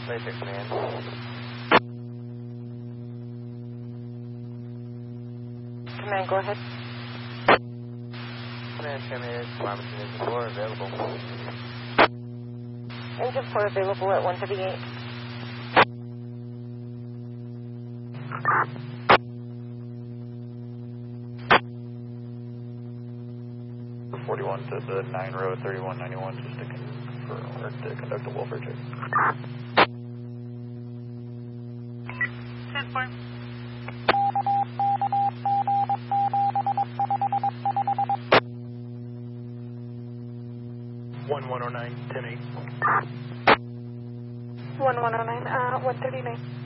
Matrix Command. Command, go ahead. Command, terminated. Pharmacy Engine 4 available. Engine 4 available at 138. To the 9 row 3191 just to confirm or to conduct a welfare check. 10-4. One 109, 10-8. 1109, 139.